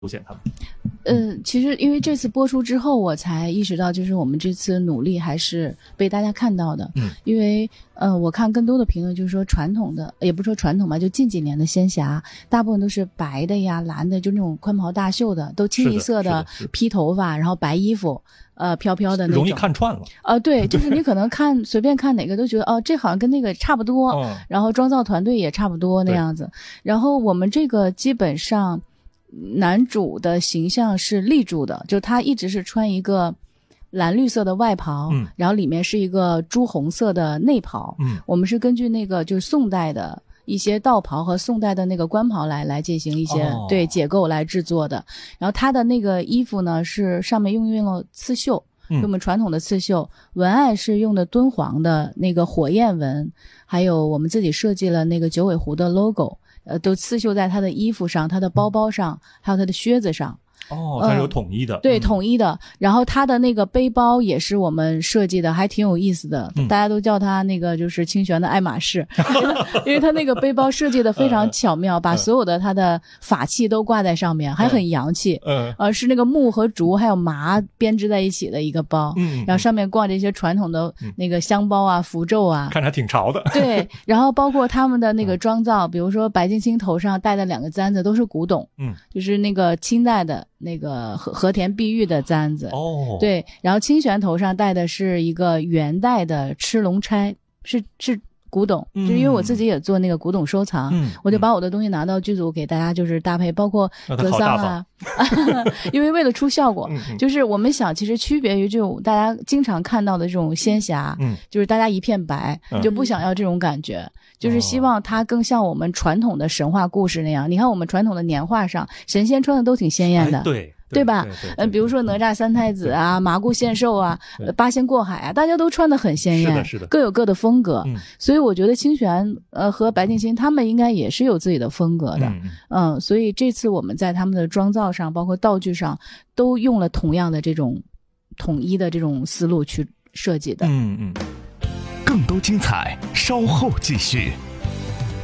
凸显他们？ 其实因为这次播出之后，我才意识到，就是我们这次努力还是被大家看到的。因为我看更多的评论就是说，传统的也不说传统吧，就近几年的仙侠，大部分都是白的呀、蓝的，就那种宽袍大袖的，都清一色的披头发，然后白衣服，飘飘的那种， 容易看串了。 对，就是你可能随便看哪个都觉得这好像跟那个差不多，然后妆造团队也差不多那样子。然后我们这个基本上。男主的形象是立住的，就他一直是穿一个蓝绿色的外袍，然后里面是一个朱红色的内袍。我们是根据那个就是宋代的一些道袍和宋代的那个官袍来进行一些对解构来制作的。然后他的那个衣服呢是上面用了刺绣，我们传统的刺绣，文案是用的敦煌的那个火焰纹，还有我们自己设计了那个九尾狐的 logo。都刺绣在他的衣服上，他的包包上，还有他的靴子上。 它是有统一的。 对，统一的。然后他的那个背包也是我们设计的，还挺有意思的。大家都叫他那个就是清玄的爱马仕，因为他那个背包设计的非常巧妙，把所有的他的法器都挂在上面，还很洋气。是那个木和竹还有麻编织在一起的一个包。然后上面挂着一些传统的那个香包啊、符咒啊， 看着还挺潮的。 对，然后包括他们的那个妆造，比如说白敬亭头上戴的2个簪子都是古董，就是那个清代的那个和田碧玉的簪子。对，然后清玄头上戴的是一个元代的螭龙钗，是古董，就因为我自己也做那个古董收藏，我就把我的东西拿到剧组给大家就是搭配，包括格桑啊，因为为了出效果，就是我们想其实区别于这种大家经常看到的这种仙侠，就是大家一片白，就不想要这种感觉。就是希望它更像我们传统的神话故事那样。你看我们传统的年画上，神仙穿的都挺鲜艳的，对吧？比如说哪吒三太子啊、麻姑献寿啊、八仙过海啊，大家都穿得很鲜艳， 是的， 各有各的风格。所以我觉得清玄和白敬亭他们应该也是有自己的风格的。所以这次我们在他们的妆造上，包括道具上，都用了同样的这种统一的这种思路去设计的。 更多精彩稍后继续。